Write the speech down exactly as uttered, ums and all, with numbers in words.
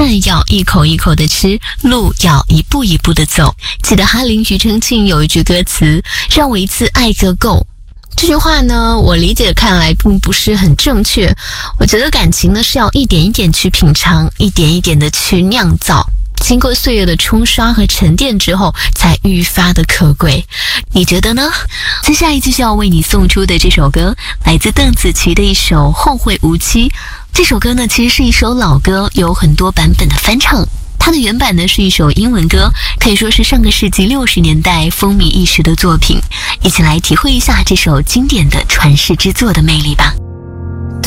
饭要一口一口的吃，路要一步一步的走。记得哈林庾澄庆有一句歌词，让我一次爱个够。这句话呢，我理解看来并不是很正确。我觉得感情呢是要一点一点去品尝，一点一点的去酿造，经过岁月的冲刷和沉淀之后，才愈发的可贵。你觉得呢？接下来继续要为你送出的这首歌，来自邓紫棋的一首《后会无期》。这首歌呢，其实是一首老歌，有很多版本的翻唱。它的原版呢是一首英文歌，可以说是上个世纪六十年代风靡一时的作品。一起来体会一下这首经典的传世之作的魅力吧。